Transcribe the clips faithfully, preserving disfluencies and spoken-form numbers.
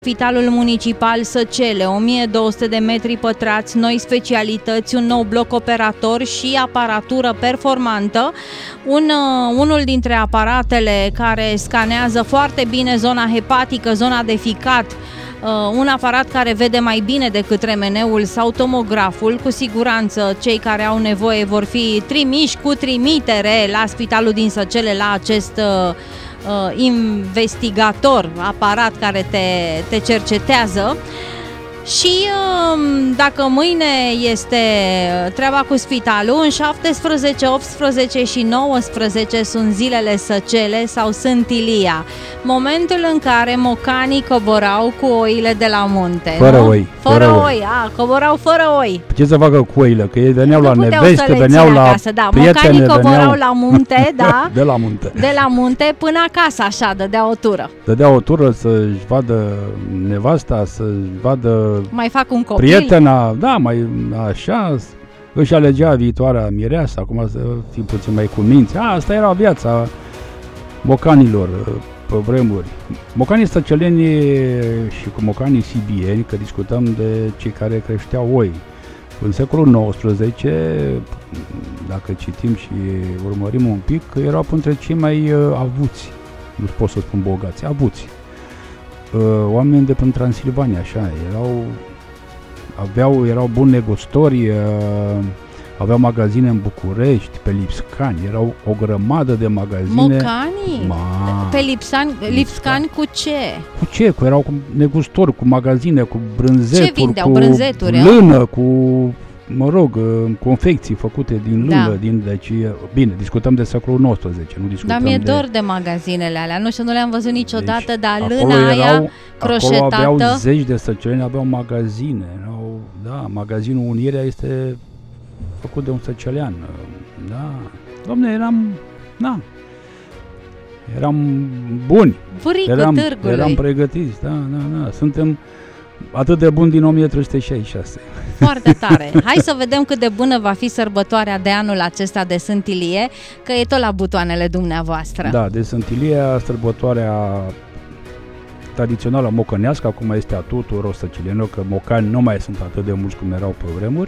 Spitalul Municipal Săcele, o mie două sute de metri pătrați, noi specialități, un nou bloc operator și aparatură performantă. Un, uh, unul dintre aparatele care scanează foarte bine zona hepatică, zona de ficat, uh, un aparat care vede mai bine decât remeneul sau tomograful. Cu siguranță cei care au nevoie vor fi trimiși cu trimitere la Spitalul din Săcele, la acest uh, Uh, investigator, aparat care te, te cercetează. Și uh, dacă mâine este treaba cu spitalul, în șaptesprezece, optsprezece și nouăsprezece sunt zilele Săcele sau Sânt Ilia, momentul în care mocanii coborau cu oile de la munte. Fără nu? oi. Fără, fără oi, oi. A, coborau fără oi. Ce să facă cu oile? Că ei veneau la neveste, veneau la acasă, da. prietene, Mocanii coborau veneau la munte, da. de la munte. De la munte până acasă, așa, dădea o tură. Dădea o tură să-și vadă nevasta, să-și vadă mai fac un copil. Prietena, da, mai așa, își alegea viitoarea mireasă, acum să fim puțin mai cu minți. A, asta era viața mocanilor pe vremuri. Mocanii săceleni și cu mocanii sibieni, că discutăm de cei care creșteau oi. În secolul nouăsprezece, dacă citim și urmărim un pic, erau între cei mai avuți, nu pot să spun bogați, avuți. Oameni de până Transilvania, așa, erau aveau, erau buni negustori, uh, aveau magazine în București, pe Lipscani, erau o grămadă de magazine. Mocanii? Ma, pe Lipscani, Lipscani cu ce? Cu ce? Cu, erau cu negustori, cu magazine, cu brânzeturi, ce vindeau? cu Brânzeturi, lână, au? cu, mă rog, confecții făcute din lână, da. din, deci, bine, discutăm de secolul nouăsprezece, nu discutăm Dar mi-e de... dor de magazinele alea, nu știu, nu le-am văzut niciodată, deci, dar acolo lâna erau, aia croșetată. Acolo aveau zeci de săceleni, aveau magazine, erau, da, magazinul Unirea este făcut de un săcelean, da, dom'le, eram, da, eram buni, Vâricul eram, târgului. eram pregătiți, da, da, da, suntem atât de buni din o mie trei sute șaizeci și șase. Foarte tare. Hai să vedem cât de bună va fi sărbătoarea de anul acesta de Sânt Ilie, că e tot la butoanele dumneavoastră. Da, de Sânt Ilie, sărbătoarea tradițională mocănească, acum este a tuturor săcelenilor, că mocani nu mai sunt atât de mulți cum erau pe vremuri.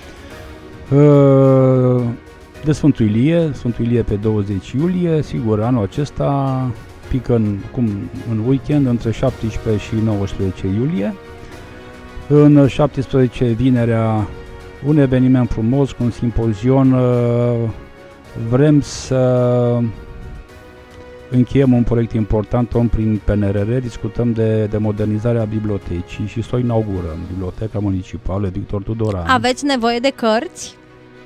De Sfântul Ilie, Sfântul Ilie pe douăzeci iulie, sigur, anul acesta pică în, cum, în weekend între șaptesprezece și nouăsprezece iulie. În șaptesprezece, vinerea, un eveniment frumos cu un simpozion. Vrem să încheiem un proiect important om prin P N R R, discutăm de, de modernizarea bibliotecii și să o inaugurăm, Biblioteca Municipală Victor Tudoran. Aveți nevoie de cărți?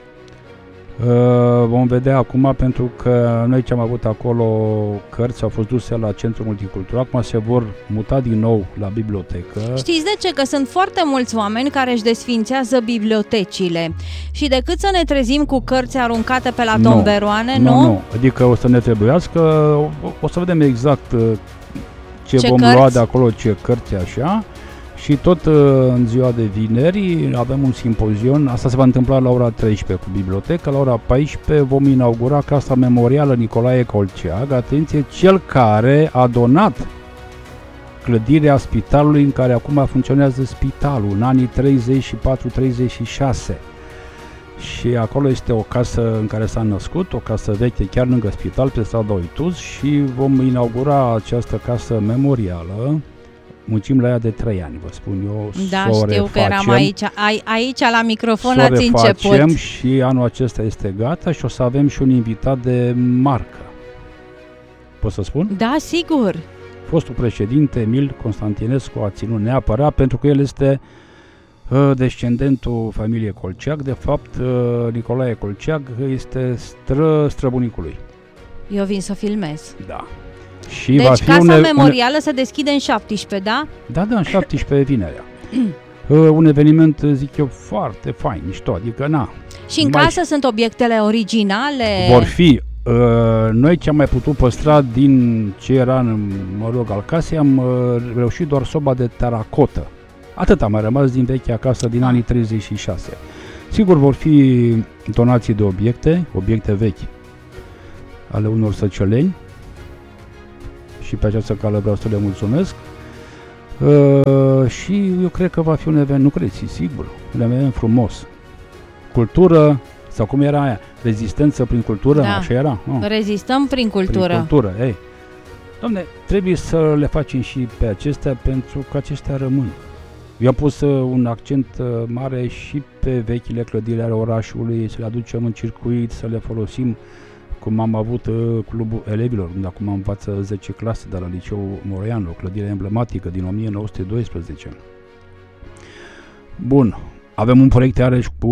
Uh, vom vedea acum, pentru că noi ce am avut acolo cărți au fost duse la Centrul Multicultural, acum se vor muta din nou la bibliotecă. Știți de ce? Că sunt foarte mulți oameni care își desfințează bibliotecile și decât să ne trezim cu cărți aruncate pe la nu, tomberoane, nu? Nu, nu, adică o să ne trebuiască, o, o să vedem exact ce, ce vom cărți? lua de acolo, ce cărți așa. Și tot uh, în ziua de vineri avem un simpozion, asta se va întâmpla la ora treisprezece cu biblioteca, la ora paisprezece vom inaugura Casa Memorială Nicolae Colceag, atenție, cel care a donat clădirea spitalului în care acum funcționează spitalul, în anii treizeci și patru treizeci și șase. Și acolo este o casă în care s-a născut, o casă veche chiar lângă spital, pe strada Oituz, și vom inaugura această casă memorială. Muncim la ea de trei ani, vă spun eu. Da, s-o știu refacem, că eram aici, ai, aici la microfon s-o ați început. Și anul acesta este gata și o să avem și un invitat de marcă. Pot să spun? Da, sigur. Fostul președinte Emil Constantinescu a ținut neapărat, pentru că el este uh, descendentul familiei Colceag. De fapt, uh, Nicolae Colceag este stră, străbunicul lui. Eu vin să filmez. Da. Și deci va fi Casa un, Memorială un... se deschide în șaptesprezece, da? Da, da, în șaptesprezece vinerea. uh, un eveniment, zic eu, foarte fain, mișto, adică na. Și în mai casă sunt obiectele originale? Vor fi. Uh, noi ce am mai putut păstra din ce era în, mă rog, al casei, am uh, reușit doar soba de teracotă. Atât a mai rămas din vechea casă din anii treizeci și șase. Sigur, vor fi donații de obiecte, obiecte vechi ale unor săceleni, și pe această cale vreau să le mulțumesc. Uh, și eu cred că va fi un eveniment, nu credeți, sigur, un eveniment frumos. Cultură, sau cum era aia, rezistență prin cultură, da. Așa era? Oh. Rezistăm prin cultură. Prin cultură, ei. Doamne, trebuie să le facem și pe acestea pentru că acestea rămân. Eu am pus uh, un accent uh, mare și pe vechile clădiri ale orașului, să le aducem în circuit, să le folosim, cum am avut uh, clubul elevilor, unde acum învață zece clase de la Liceul Moroian, o clădire emblematică din o mie nouă sute doisprezece. Bun, avem un proiect iarăși cu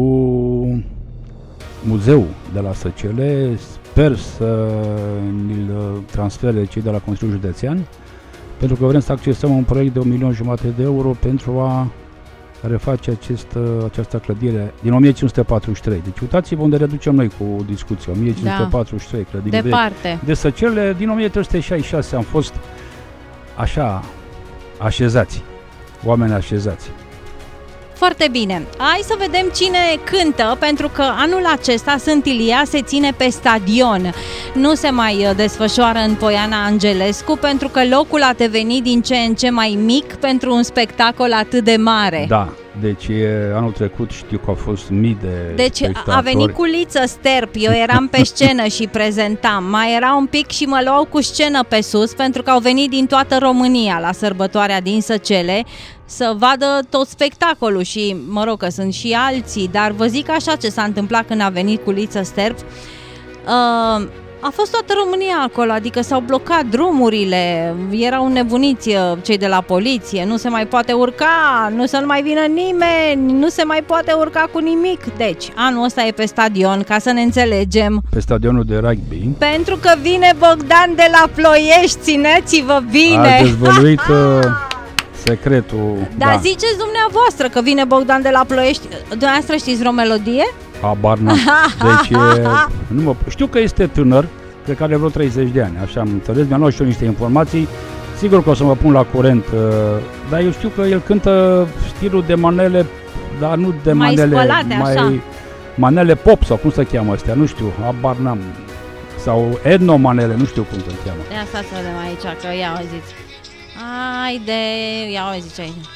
muzeul de la Săcele, sper să îl transfere cei de la Consiliul Județean, pentru că vrem să accesăm un proiect de un milion jumate de euro pentru a reface acest, această clădire din o mie cinci sute patruzeci și trei. Deci uitați-vă unde reducem noi cu discuția, o mie cinci sute patruzeci și trei, clădire departe. De, de Săcele, din o mie trei sute șaizeci și șase am fost așa așezați, oameni așezați. Foarte bine. Hai să vedem cine cântă, pentru că anul acesta Sânt Ilia se ține pe stadion. Nu se mai desfășoară în Poiana Angelescu, pentru că locul a devenit din ce în ce mai mic pentru un spectacol atât de mare. Da, deci anul trecut știu că au fost mii de Deci spectatori. A venit cu Liță Sterp, eu eram pe scenă și prezentam. Mai era un pic și mă luau cu scenă pe sus, pentru că au venit din toată România la sărbătoarea din Săcele să vadă tot spectacolul și, mă rog, că sunt și alții, dar vă zic așa ce s-a întâmplat când a venit cu Liță Sterp. Uh, a fost toată România acolo, adică s-au blocat drumurile, erau nebuniți cei de la poliție, nu se mai poate urca, nu să nu mai vină nimeni, nu se mai poate urca cu nimic. Deci, anul ăsta e pe stadion, ca să ne înțelegem. Pe stadionul de rugby. Pentru că vine Bogdan de la Ploiești, țineți-vă bine! A dezvăluit secretul. Dar da. Ziceți dumneavoastră că vine Bogdan de la Ploiești. Dumneavoastră știți vreo melodie? Habar n-am. Deci, e, nu mă, știu că este tânăr, cred că are vreo treizeci de ani, așa am înțeles, mi-am luat și eu niște informații. Sigur că o să mă pun la curent, dar eu știu că el cântă stilul de manele, dar nu de mai manele, spălate, mai așa. manele pop sau cum se cheamă astea, nu știu, habar n-am. Sau etno-manele, nu știu cum se cheamă. Ia să vedem aici, că ia auziți. Haide, ia auziți aici.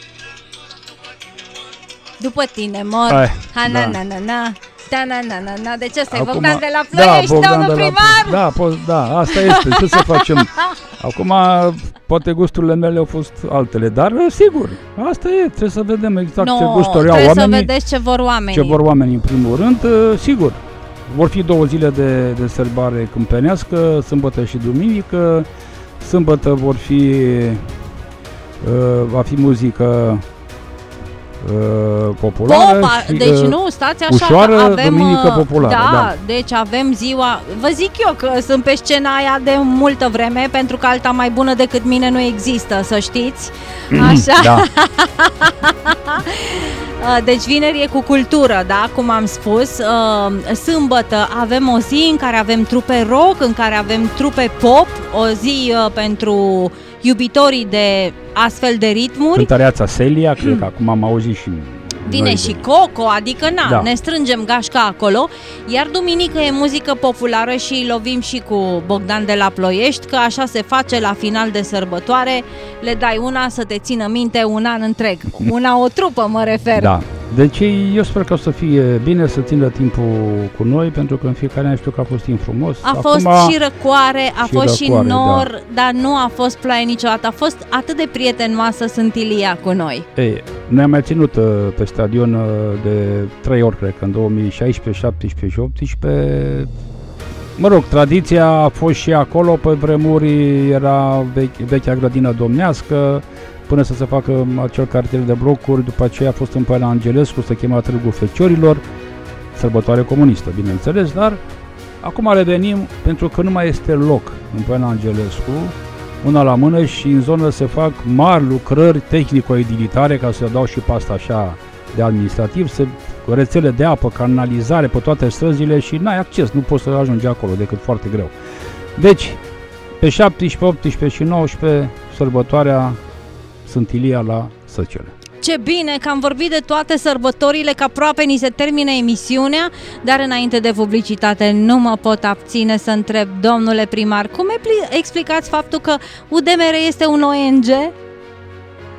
După tine mor, Hai, ha na da. na na na, da na na na na. Deci ăsta e Acum, Bogdan de la Ploiești, da, domnul primar! La, da, po- da, asta este, ce să facem? Acum, poate gusturile mele au fost altele, dar sigur, asta e, trebuie să vedem exact no, ce gusturi au trebuie oamenii. să vedeți ce vor oamenii. Ce vor oamenii, în primul rând, sigur. Vor fi două zile de, de sărbare câmpenească, sâmbătă și duminică. Sâmbătă vor fi, uh, va fi muzică uh, populară. Popa, și, deci uh, nu, stați așa, ușoară, avem, duminică populară. Da, Da, deci avem ziua, vă zic eu că sunt pe scena aia de multă vreme, pentru că alta mai bună decât mine nu există, să știți. Așa. Da. Deci vineri e cu cultură, da, cum am spus. Sâmbătă avem o zi în care avem trupe rock, în care avem trupe pop, o zi pentru iubitorii de astfel de ritmuri. Cântăreața Celia, cred că acum am auzit și Vine noi și de... Coco, adică na, Da. ne strângem gașca acolo. Iar duminică e muzică populară și îi lovim și cu Bogdan de la Ploiești, că așa se face la final de sărbătoare. Le dai una să te țină minte un an întreg. Una o trupă mă refer. Da. Deci eu sper că o să fie bine, să țină timpul cu noi, pentru că în fiecare an știu că a fost timp frumos. A Acum, fost și răcoare, a și fost răcoare, și nor, da. dar nu a fost ploaie niciodată. A fost atât de prietenoasă Sânt Ilia cu noi. Ei, noi am mai ținut uh, pe stadion uh, de trei ori, cred că în două mii șaisprezece, șaptesprezece și optsprezece. Mă rog, tradiția a fost și acolo, pe vremuri era vechi, vechea grădină domnească, până să se facă acel cartier de blocuri, după aceea a fost în Poiana Angelescu, se chema Târgul Feciorilor, sărbătoare comunistă, bineînțeles, dar acum revenim pentru că nu mai este loc în Poiana Angelescu, una la mână, și în zonă se fac mari lucrări tehnico-edilitare, ca să dau și pe asta așa de administrativ, se, rețele de apă, canalizare pe toate străzile și n-ai acces, nu poți să ajungi acolo decât foarte greu. Deci, pe șaptesprezece, optsprezece și nouăsprezece, sărbătoarea Sânt Ilia la Săcele. Ce bine că am vorbit de toate sărbătorile, că aproape ni se termină emisiunea, dar înainte de publicitate nu mă pot abține să întreb, domnule primar, cum explicați faptul că U D M R este un O N G?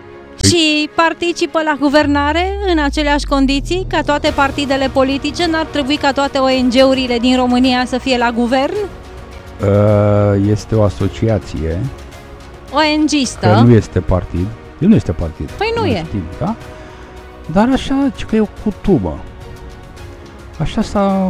Și participă la guvernare în aceleași condiții ca toate partidele politice? N-ar trebui ca toate O N G-urile din România să fie la guvern? Este o asociație O N G-istă. Că nu este partid. El nu este partid. Păi nu e. Știm, da? Dar așa, că e o cutumă. Așa s-a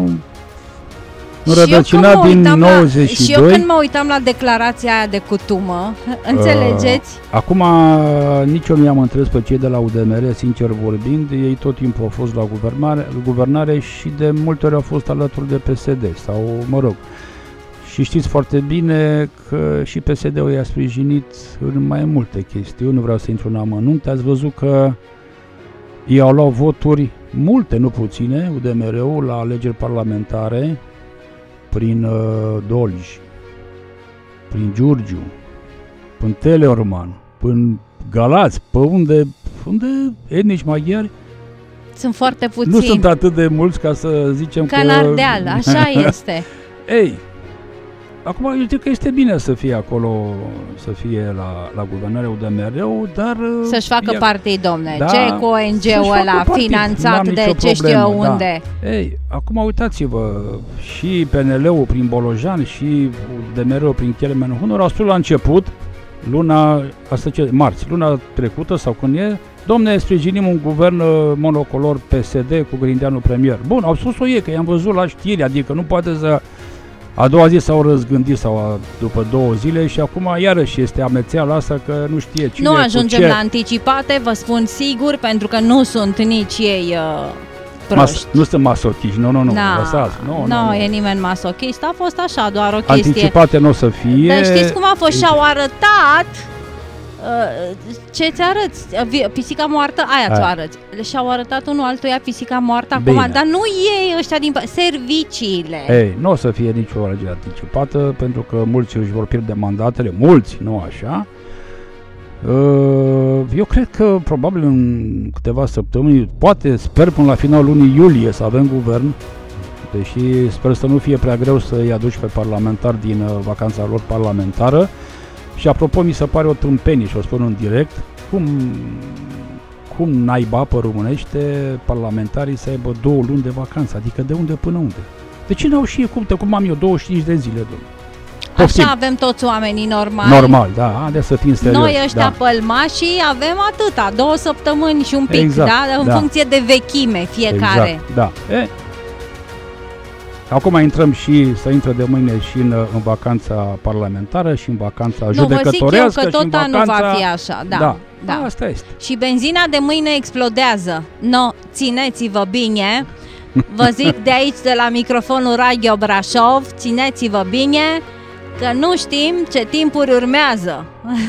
înrădăcinat din nouăzeci și doi. Și eu când mă uitam la declarația aia de cutumă, înțelegeți? Uh, acum nici eu nu i-am înțeles pe cei de la U D M R, sincer vorbind. Ei tot timpul au fost la guvernare, guvernare și de multe ori au fost alături de P S D. Sau, mă rog, și știți foarte bine că și P S D-ul i-a sprijinit în mai multe chestiuni. Nu vreau să intru în amănunte. Ați văzut că ei au luat voturi multe, nu puține, U D M R-ul la alegeri parlamentare prin uh, Dolj, prin Giurgiu, prin Teleorman, prin Galați, pe unde, unde etnici maghiari. Sunt foarte puțini. Nu sunt atât de mulți ca să zicem ca că... Ca în Ardeal, așa este. Ei, acum eu zic că este bine să fie acolo, să fie la, la guvernarea U D M R-ul, dar... Să-și facă ea, partid, domne. da, Ce cu O N G-ul ăla finanțat de ce știu eu unde? Da. Ei, acum uitați-vă, și P N L-ul prin Bolojan și U D M R-ul prin Chelmen Hunor au spus la început, luna, asta ce, marți, luna trecută sau când e, domne, sprijinim un guvern monocolor P S D cu Grindeanu premier. Bun, au spus-o ei, că i-am văzut la știri, adică nu poate să... A doua zi s-au răzgândit sau a, după două zile și acum iarăși este amețeala asta că nu știe cine Nu ajungem cu ce. La anticipate, vă spun sigur, pentru că nu sunt nici ei uh, proști. Mas, nu sunt masochiști, nu, nu, nu, da, lăsați. Nu, nu, nu, nu e nimeni masochist, a fost așa, doar o chestie. Anticipate nu o să fie. Dar știți cum a fost? Și-au arătat uh, ce ți arăți? Pisica moartă, aia, aia. ți-o arăți. Și-au arătat unul altuia pisica moartă acum, Bine. dar nu ei ăștia din serviciile. Ei, nu o să fie nicio alegere anticipată, pentru că mulți își vor pierde mandatele, mulți, nu așa. Eu cred că probabil în câteva săptămâni, poate sper până la finalul lunii iulie să avem guvern, deși sper să nu fie prea greu să-i aduci pe parlamentari din vacanța lor parlamentară. Și apropo, mi se pare o tâmpenie și o spun în direct, cum, cum naiba pe românește parlamentarii să aibă două luni de vacanță, adică de unde până unde? De ce n-au și ei, cum, cum am eu, douăzeci și cinci de zile, domnule? Așa avem toți oamenii normali. Normal, da, de să fim serios. Noi ăștia da. pălmașii avem atâta, două săptămâni și un pic, exact, da? În da. funcție de vechime fiecare. Exact, da. E, acum intrăm și, să intră de mâine și în, în vacanța parlamentară și în vacanța judecătorească. Nu, vă zic eu că tot anul vacanța... va fi așa, da. Da, da. Asta este. Și benzina de mâine explodează. No, țineți-vă bine. Vă zic de aici, de la microfonul Radio Brașov, țineți-vă bine, că nu știm ce timpuri urmează.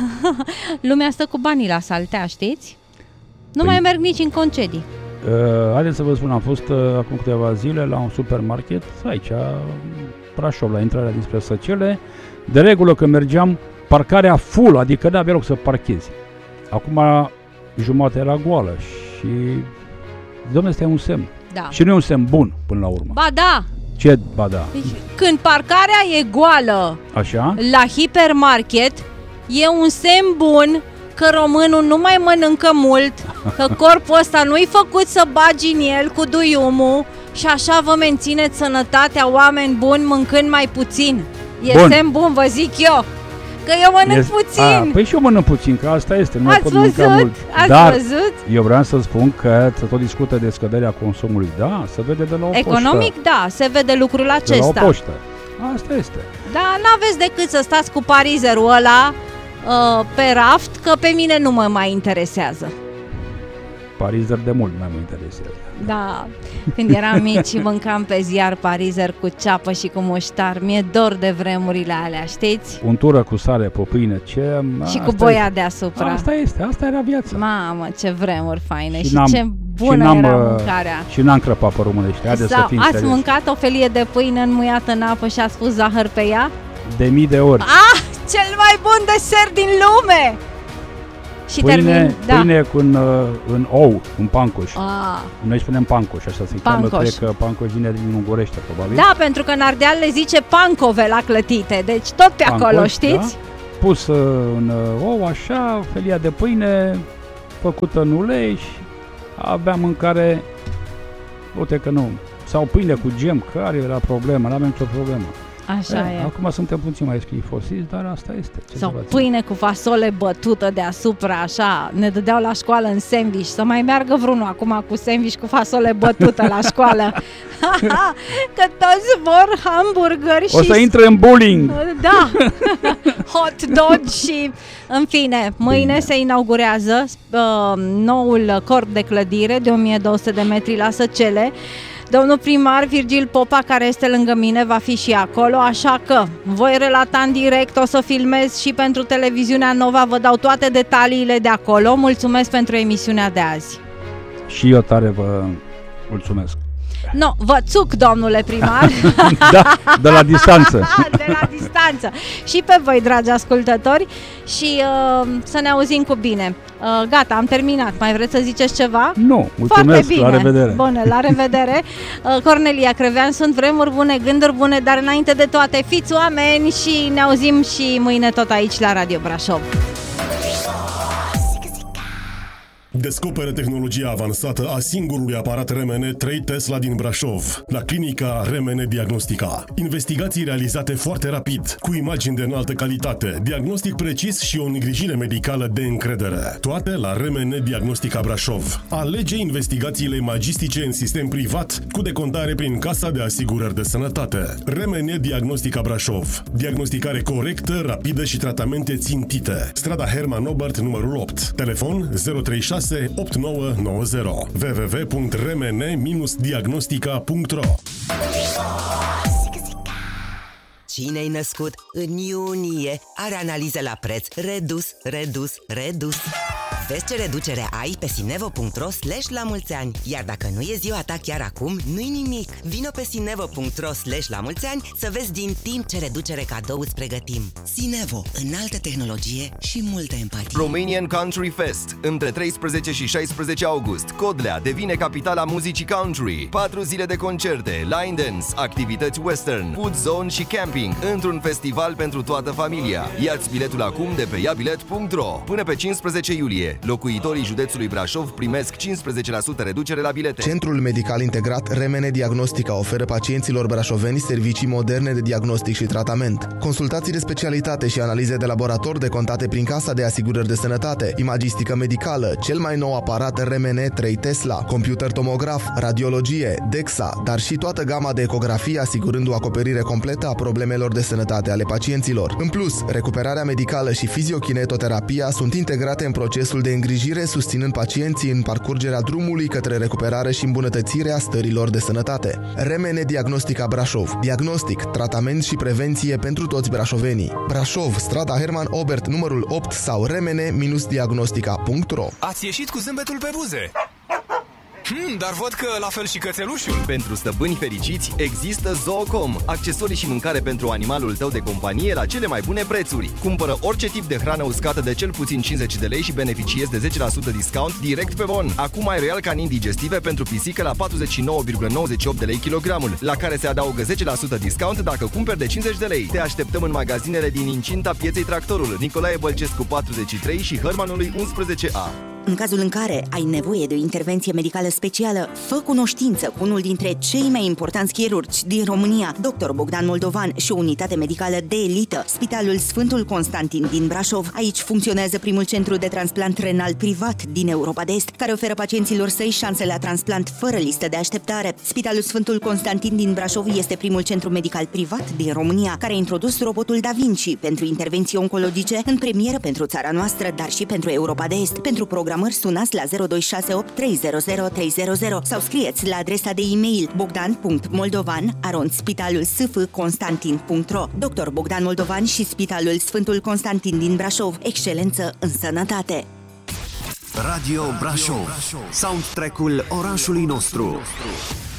Lumea stă cu banii la saltea, știți? Nu păi... mai merg nici în concedii. Uh, haideți să vă spun, am fost uh, acum câteva zile la un supermarket aici, Brașov, la intrarea dinspre Săcele. De regulă când mergeam, parcarea full, adică n-avea loc să parchezi. Acum jumătate era goală și, dom'le, ăsta e un semn. Da. Și nu e un semn bun până la urmă. Ba da! Ce ba da? Când parcarea e goală, așa, la hipermarket, e un semn bun că românul nu mai mănâncă mult, că corpul ăsta nu-i făcut să bagi în el cu duiumul și așa vă mențineți sănătatea, oameni buni, mâncând mai puțin. E bun. Semn bun, vă zic eu, că eu mănânc este, puțin. A, păi și eu mănânc puțin, că asta este, nu mai pot mânca mult. Ați Dar văzut? Eu vreau să spun că se tot discută de scăderea consumului, da, se vede de la o poștă. Economic, da, se vede lucrul acesta. De la o poștă, asta este. Da, n-aveți decât să stați cu parizerul ăla uh, pe raft, că pe mine nu mă mai interesează. Parizer de mult mai mă interesează. Da, când eram mici și mâncam pe ziar parizer cu ceapă și cu muștar. Mi-e dor de vremurile alea, știți? Untură cu sare pe pâine, ce... Și cu boia este. Deasupra. Asta este, asta era viața. Mamă, ce vremuri faine și, și ce bună și era mâncarea. Și n-am crăpat pe românește, haideți să fim ați serios. mâncat o felie de pâine înmuiată în apă și ați pus zahăr pe ea? De mii de ori. Ah, cel mai bun desert din lume! Și pâine, termin, da. pâine cu în, în ou, în pancoș. Ah. Noi spunem pancoș, așa se cheamă, cred că pancoș vine din Ungurește, probabil. Da, pentru că în Ardeal le zice pancove la clătite, deci tot pe pancoș, acolo, știți? Da? Pus în ou, așa, felia de pâine, făcută în ulei și aveam mâncare, uite că nu, sau pâine cu gem, care era problema, n-aveam nicio problemă. Așa e. e. Acum suntem puțin mai sclifosiți, dar asta este. Ce sau pâine cu fasole bătută deasupra, așa, ne dădeau la școală în sandwich, să mai meargă vreunul acum cu sandwich cu fasole bătută la școală. Că toți vor hamburgeri și... O să intre în bowling! Da! Hot dog și... În fine, mâine Bine. se inaugurează uh, noul corp de clădire de o mie două sute de metri la Săcele. Domnul primar Virgil Popa, care este lângă mine, va fi și acolo, așa că voi relata în direct, o să filmez și pentru televiziunea Nova, vă dau toate detaliile de acolo. Mulțumesc pentru emisiunea de azi. Și eu tare vă mulțumesc. Nu, vă țuc, domnule primar. Da, de la distanță. De la distanță. Și pe voi, dragi ascultători, și uh, să ne auzim cu bine. Uh, gata, am terminat. Mai vreți să ziceți ceva? Nu, mulțumesc, foarte bine. La revedere. Bune, la revedere. Uh, Cornelia Crevean, sunt vremuri bune, gânduri bune, dar înainte de toate, fiți oameni și ne auzim și mâine tot aici la Radio Brașov. Descoperă tehnologia avansată a singurului aparat R M N trei Tesla din Brașov, la clinica R M N Diagnostica. Investigații realizate foarte rapid, cu imagini de înaltă calitate, diagnostic precis și o îngrijire medicală de încredere. Toate la R M N Diagnostica Brașov. Alege investigațiile magistice în sistem privat, cu decontare prin Casa de Asigurări de Sănătate. R M N Diagnostica Brașov. Diagnosticare corectă, rapidă și tratamente țintite. Strada Herman Obert, numărul opt. Telefon zero trei șase opt nouă nouă zero. w w w punct r m n diagnostica punct r o. Cine-ai născut în iunie are analiză la preț redus, redus, redus. Vezi ce reducere ai pe sinevo punct ro slash la mulți ani. Iar dacă nu e ziua ta chiar acum, nu-i nimic. Vino pe sinevo punct ro slash la mulți ani să vezi din timp ce reducere cadou îți pregătim. Sinevo, înaltă tehnologie și multă empatie. Romanian Country Fest. Între treisprezece și șaisprezece august, Codlea devine capitala muzicii country. Patru zile de concerte, line dance, activități western, food zone și camping într-un festival pentru toată familia. Ia-ți biletul acum de pe iabilet punct ro. Până pe cincisprezece iulie, locuitorii județului Brașov primesc cincisprezece la sută reducere la bilete. Centrul Medical Integrat R M N Diagnostica oferă pacienților brașoveni servicii moderne de diagnostic și tratament. Consultații de specialitate și analize de laborator decontate prin Casa de Asigurări de Sănătate, imagistică medicală, cel mai nou aparat R M N trei Tesla, computer tomograf, radiologie, D E X A, dar și toată gama de ecografie asigurând o acoperire completă a problemelor de sănătate ale pacienților. În plus, recuperarea medicală și fiziokinetoterapia sunt integrate în procesul de îngrijire, susținând pacienții în parcurgerea drumului către recuperare și îmbunătățirea stărilor de sănătate. R M N Diagnostica Brașov. Diagnostic, tratament și prevenție pentru toți brașovenii. Brașov, strada Herman Obert, numărul opt sau r m n diagnostica punct ro. Ați ieșit cu zâmbetul pe buze. Hmm, dar văd că la fel și cățelușul. Pentru stăpâni fericiți există Zoocom, accesorii și mâncare pentru animalul tău de companie la cele mai bune prețuri. Cumpără orice tip de hrană uscată de cel puțin cincizeci de lei și beneficiezi de zece la sută discount direct pe bon. Acum ai Royal Canin digestive pentru pisică la patruzeci și nouă virgulă nouăzeci și opt de lei kilogramul, la care se adaugă zece la sută discount dacă cumperi de cincizeci de lei. Te așteptăm în magazinele din incinta pieței Tractorul, Nicolae Bălcescu patruzeci și trei și Hărmanului unsprezece A. În cazul în care ai nevoie de o intervenție medicală specială, fă cunoștință cu unul dintre cei mai importanți chirurgi din România, doctor Bogdan Moldovan și o unitate medicală de elită, Spitalul Sfântul Constantin din Brașov. Aici funcționează primul centru de transplant renal privat din Europa de Est, care oferă pacienților săi șanse la transplant fără listă de așteptare. Spitalul Sfântul Constantin din Brașov este primul centru medical privat din România, care a introdus robotul Da Vinci pentru intervenții oncologice în premieră pentru țara noastră, dar și pentru Europa de Est. Pentru program sunați la zero doi șase opt trei zero zero trei zero zero sau scrieți la adresa de e-mail bogdan punct moldovan arond spitalul s f constantin punct ro. doctor Bogdan Moldovan și Spitalul Sfântul Constantin din Brașov. Excelență în sănătate. Radio Brașov, soundtrack-ul orașului nostru.